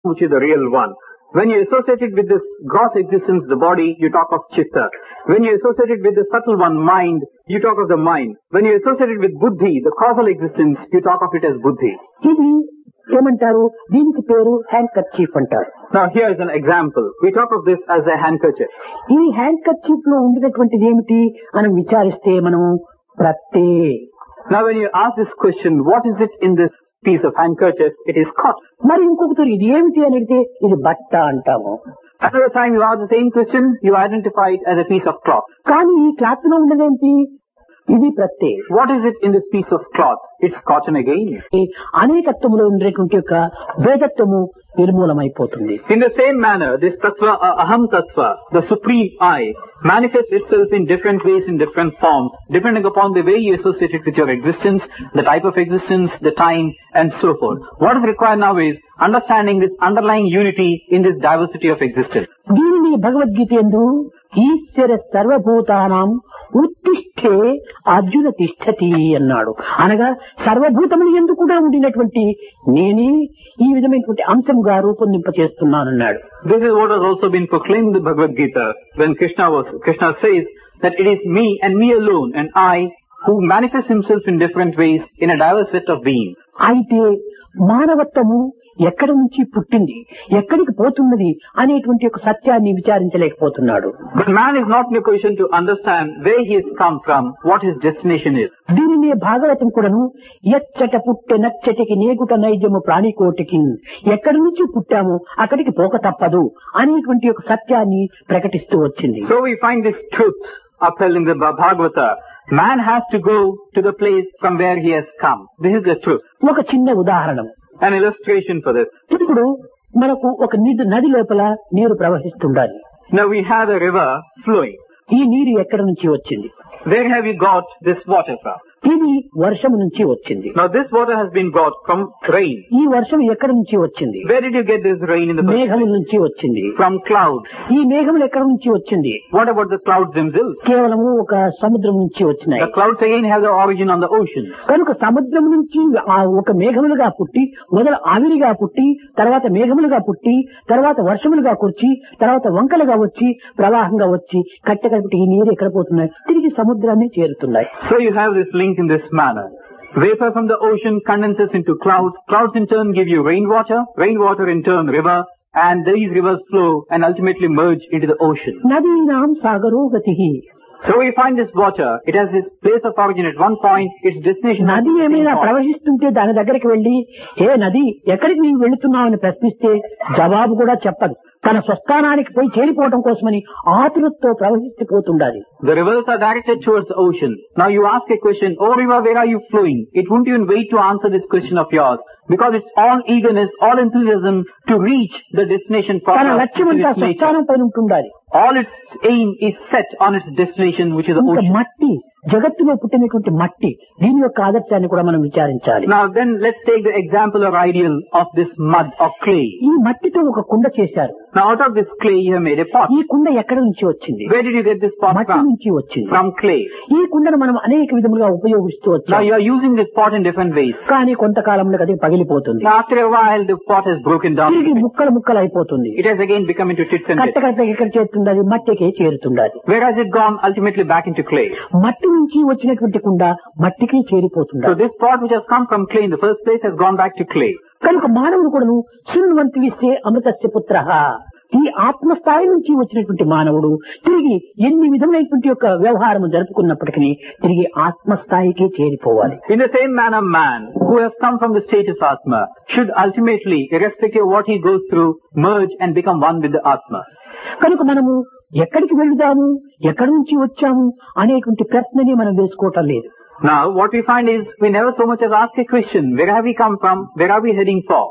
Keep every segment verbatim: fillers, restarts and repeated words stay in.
which is the real one. When you associate it with this gross existence, the body, you talk of chitta. When you associate it with the subtle one, mind, you talk of the mind. When you associate it with buddhi, the causal existence, you talk of it as buddhi. ఇది ఏమంటారు, దీనికి పేరు hand kerchief అంటారు. Now here is an example. We talk of this as a handkerchief. ఈ hand kerchief లో ఉండేటువంటిది ఏమిటి మనం విచారిస్తే మనము ప్రత్తే. Now when you ask this question, what is it in this piece of handkerchief? It is cotton. మరి ఇంకొకరు ఇది ఏమిటి అని అడిగితే ఇది బట్ట అంటాము. Another time you ask the same question, you identify it as a piece of cloth. కానీ ఈ క్లాత్ లో ఉండేదేంటి, ఇది ప్రత్తే. What is it in this piece of cloth? It's cotton again. అనేకత్వములో ఉండేటువంటి యొక్క భేదత్వము నిర్మూలమైపోతుంది. In the same manner, this tattva, uh, aham tattva, the supreme I, manifests itself in different ways, in different forms, depending upon the way you associate it with your existence, the type of existence, the time, and so forth. What is required now is understanding this underlying unity in this diversity of existence. దీనిని భగవద్గీత యందు ఈశ్వర సర్వభూతానాం ఉత్తిష్ఠే అర్జున తిష్ఠతి అన్నాడు. అనగా సర్వభూతములు యందు కూడా ఉండినటువంటి నేనే ఈ విధమైనటువంటి అంశంగా రూపొందింప చేస్తున్నానన్నాడు. This is what has also been proclaimed in the Bhagavad Gita when Krishna was, Krishna says that it is me and me alone and I who manifests himself in different ways in a diverse set of beings. అయితే మానవత్వము ఎక్కడి నుంచి పుట్టింది, ఎక్కడికి పోతున్నది అనేటువంటి ఒక సత్యాన్ని విచారించలేకపోతున్నాడు. But man is not in a position to understand where he has come from, what his destination is. దీనిని భాగవతం కూడాను ఎచ్చట పుట్టె నచ్చటికి నేగుట నైజము ప్రాణికోటికి, ఎక్కడి నుంచి పుట్టాము అక్కడికి పోక తప్పదు అనేటువంటి ఒక సత్యాన్ని ప్రకటిస్తూ వచ్చింది. So we find this truth upheld in the Bhagavata. Man has to go to the place from where he has come. This is the truth. ఒక చిన్న ఉదాహరణ, An illustration for this. ఇప్పుడు మనకు ఒక నిధి నది లోపల నీరు ప్రవహిస్తుండాలి. Now we have a river flowing. ఈ నీరు ఎక్కడి నుంచి వచ్చింది? Where have you got this water from? ఇది వర్షం నుంచి వచ్చింది. Now this water has been got from rain. ఈ వర్షం ఎక్కడి నుంచి వచ్చింది? Where did you get this rain in the first మేఘముల place? నుంచి వచ్చింది. From clouds. ఈ మేఘములు ఎక్కడి నుంచి వచ్చింది? What about the clouds themselves? కేవలము ఒక సముద్రం నుంచి వచ్చినాయి. The clouds again have the origin on the oceans. కనుక సముద్రం నుంచి ఆ ఒక మేఘములుగా పుట్టి, మొదలు ఆవిరిగా పుట్టి, తర్వాత మేఘములుగా పుట్టి, తర్వాత వర్షములుగా కుర్చి, తర్వాత వంకలుగా వచ్చి, ప్రవాహంగా వచ్చి, కట్టె కలిపి ఈ నీరు ఎక్కడ పోతున్నాయి? తిరిగి సముద్రాన్ని చేరుతున్నాయి. So you have this link in this manner. Vapor from the ocean condenses into clouds. Clouds in turn give you rainwater. Rainwater in turn river. And these rivers flow and ultimately merge into the ocean. నదీనాం సాగరో గతిః. So we find this water. It has its place of origin at one point. Its destination. నది ఏమైనా ప్రవహిస్తుంటే దాని దగ్గరికి వెళ్లి, ఏ నది ఎక్కడికి నీవు వెళుతున్నావు అని ప్రశ్నిస్తే జవాబు కూడా చెప్పదు. తన స్వస్థానానికి పోయి చేరిపోవడం కోసమని ఆతురతో ప్రవహిస్తుపోతుండాలి. The rivers are directed towards the ocean. Now you ask a question, oh river, where are you flowing? It won't even wait to answer this question of yours, because it's all eagerness, all enthusiasm to reach the destination. తన లక్ష్యమంతా స్వస్థానం పైన ఉంటుండాలి. All its aim is set on its destination, which is the ఇంకా ocean. మట్టి, జగత్తులో పుట్టినటువంటి మట్టి, దీని యొక్క ఆదర్శాన్ని కూడా మనం విచారించాలి. Now then, let's take the example or ideal of this mud or clay. ఈ మట్టితో ఒక కుండ చేశారు. Now out of this clay you have made a pot. ఈ కుండ ఎక్కడి నుంచి వచ్చింది? Where did you get this pot మట్టి from? నుంచి వచ్చింది. From clay. ఈ కుండను మనం అనేక విధములుగా ఉపయోగిస్తూ Now వచ్చాం. you are using this pot in different ways. కానీ కొంతకాలంలో అది పగిలిపోతుంది. Now after a while the pot has broken down. తిరిగి ముక్కలు ముక్కలు అయిపోతుంది. It has again become into tits and కట్ట bits. కట్ట ఎక్కడ చేరుతుండాలి? మట్టికే చేరుతుండాలి. Where has it gone? Ultimately back into clay. మట్టి నుంచి వచ్చినటువంటి కుండ మట్టికి చేరిపోతుంది. So this pot which has come from clay in the first place has gone back to clay. కనుక మానవుడు కూడాను శృణ్వంతి విశ్వే అమృతస్య పుత్రః. ఈ ఆత్మస్థాయి నుంచి వచ్చినటువంటి మానవుడు తిరిగి ఎన్ని విధమైనటువంటి యొక్క వ్యవహారం జరుపుకున్నప్పటికీ తిరిగి ఆత్మస్థాయికి చేరిపోవాలి. In the same manner, man who has come from the state of Atma should ultimately, irrespective of what he goes through, merge and become one with the Atma. కనుక మనము ఎక్కడికి వెళుదాము, ఎక్కడి నుంచి వచ్చాము అనేటువంటి ప్రశ్నని మనం వేసుకోవటం లేదు. Now what we find is we never so much as ask a question, where have we come from, where are we heading for?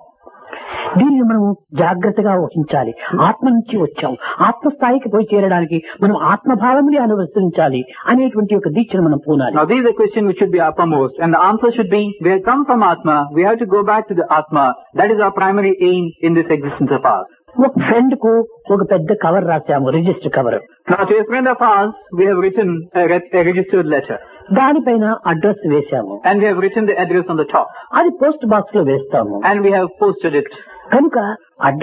దీన్ని మనము జాగ్రత్తగా వహించాలి. ఆత్మ నుంచి వచ్చాము, ఆత్మస్థాయికి పోయి చేరడానికి మనం ఆత్మభావముని అనుసరించాలి అనేటువంటి ఒక దీక్షను మనం పూనాలి. Now this is a question which should be uppermost, and the answer should be, we have come from Atma, we have to go back to the Atma. That is our primary aim in this existence of ours. ఒక friend కు ఒక పెద్ద cover రాశాము, register cover. Now to a friend of ours, we have written a, re- a registered letter. దానిపైన address వేశాము. And we have written the address on the top. అది post box లో వేస్తాము. And we have posted it. కనుక